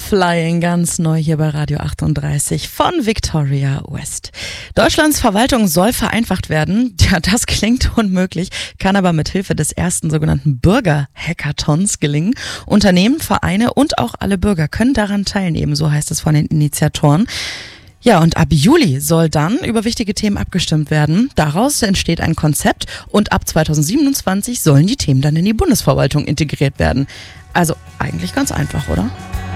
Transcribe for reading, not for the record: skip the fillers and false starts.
Flying, ganz neu hier bei Radio 38 von Victoria West. Deutschlands Verwaltung soll vereinfacht werden. Ja, das klingt unmöglich, kann aber mit Hilfe des ersten sogenannten Bürger-Hackathons gelingen. Unternehmen, Vereine und auch alle Bürger können daran teilnehmen, so heißt es von den Initiatoren. Ja, und ab Juli soll dann über wichtige Themen abgestimmt werden. Daraus entsteht ein Konzept und ab 2027 sollen die Themen dann in die Bundesverwaltung integriert werden. Also eigentlich ganz einfach, oder?